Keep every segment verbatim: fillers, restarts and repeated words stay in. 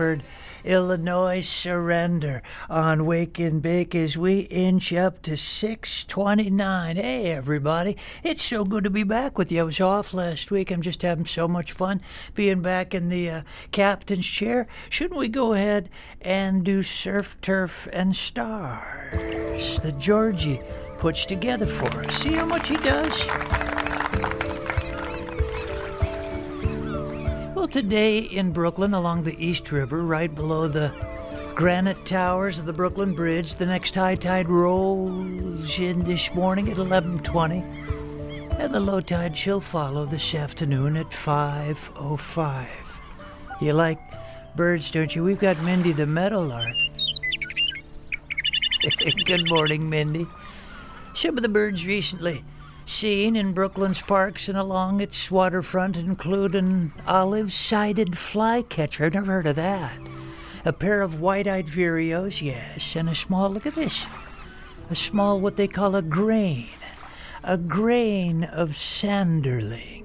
Illinois surrender on Wake and Bake as we inch up to six twenty-nine. Hey, everybody. It's so good to be back with you. I was off last week. I'm just having so much fun being back in the uh, captain's chair. Shouldn't we go ahead and do Surf, Turf, and Stars that Georgie puts together for us? See how much he does? Well, today in Brooklyn, along the East River, right below the granite towers of the Brooklyn Bridge, the next high tide rolls in this morning at eleven twenty, and the low tide shall follow this afternoon at five oh five. You like birds, don't you? We've got Mindy the meadowlark. Good morning, Mindy. Some of the birds recently seen in Brooklyn's parks and along its waterfront include an olive-sided flycatcher. I've never heard of that. A pair of white-eyed vireos, yes, and a small, look at this, a small what they call a grain, a grain of sanderlings.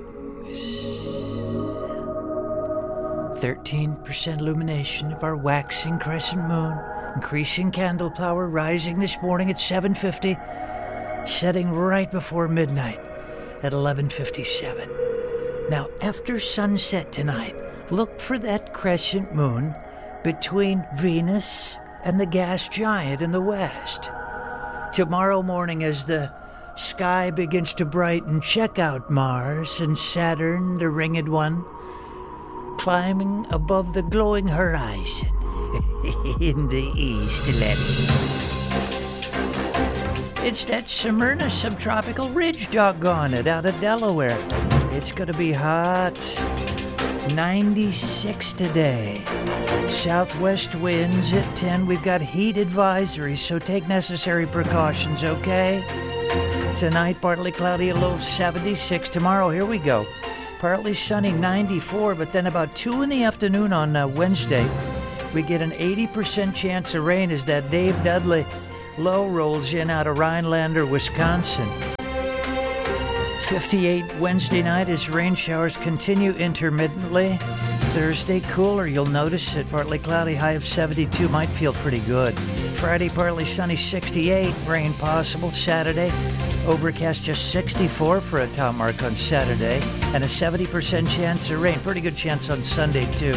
thirteen percent illumination of our waxing crescent moon, increasing candle power, rising this morning at seven fifty, setting right before midnight at eleven fifty-seven. Now, after sunset tonight, look for that crescent moon between Venus and the gas giant in the west. Tomorrow morning, as the sky begins to brighten, check out Mars and Saturn, the ringed one, climbing above the glowing horizon in the east, Lenny. It's that Smyrna subtropical ridge, doggone it, out of Delaware. It's going to be hot. ninety-six today. Southwest winds at ten. We've got heat advisories, so take necessary precautions, okay? Tonight, partly cloudy, a low of seventy-six. Tomorrow, here we go. Partly sunny, ninety-four, but then about two in the afternoon on uh, Wednesday, we get an eighty percent chance of rain as that Dave Dudley low rolls in out of Rhinelander, Wisconsin. fifty-eight Wednesday night as rain showers continue intermittently. Thursday cooler, you'll notice it. Partly cloudy, high of seventy-two, might feel pretty good. Friday partly sunny, sixty-eight, rain possible. Saturday overcast, just sixty-four for a top mark on Saturday, and a seventy percent chance of rain. Pretty good chance on Sunday too.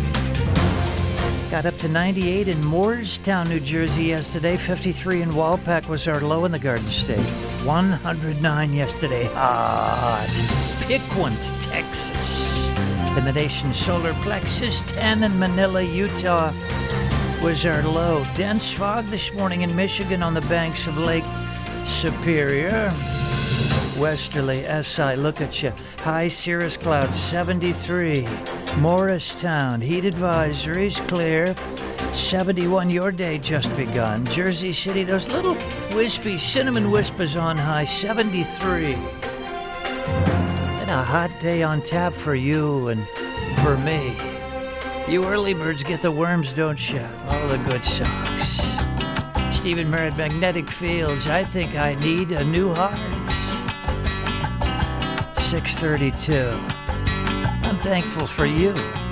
Got up to ninety-eight in Moorestown, New Jersey yesterday. fifty-three in Walpack was our low in the Garden State. one hundred nine yesterday. Hot. Piquant, Texas. In the nation's solar plexus, ten in Manila, Utah was our low. Dense fog this morning in Michigan on the banks of Lake Superior. Westerly, S I, look at you. High cirrus clouds, seventy-three. Morristown, heat advisories, clear. seventy-one, your day just begun. Jersey City, those little wispy cinnamon wisps on high, seventy-three. And a hot day on tap for you and for me. You early birds get the worms, don't you? All the good songs. Stephen Merritt, Magnetic Fields, I think I need a new heart. six thirty-two. I'm thankful for you.